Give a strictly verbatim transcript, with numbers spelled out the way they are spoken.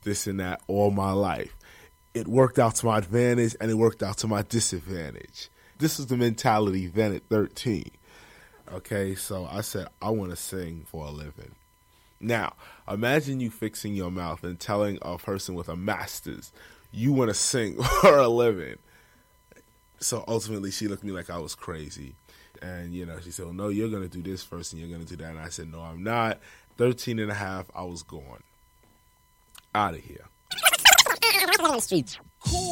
this and that all my life. It worked out to my advantage and it worked out to my disadvantage. This is the mentality then at thirteen. Okay, so I said, I want to sing for a living. Now, imagine you fixing your mouth and telling a person with a master's, you want to sing for a living. So ultimately, she looked at me like I was crazy. And, you know, she said, well, no, you're going to do this first and you're going to do that. And I said, no, I'm not. thirteen and a half, I was gone. Out of here.